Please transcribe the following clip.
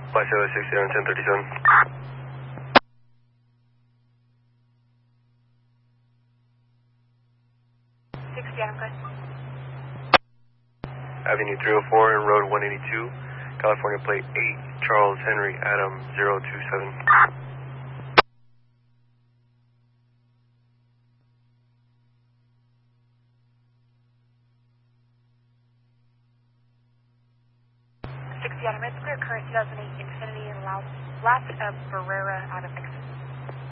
Flight 767, 1037. Avenue 304 and Road 182, California Plate 8, Charles Henry Adam 027. Adam, it's clear current 2008 Infinity allows last of Barrera out of Mexico.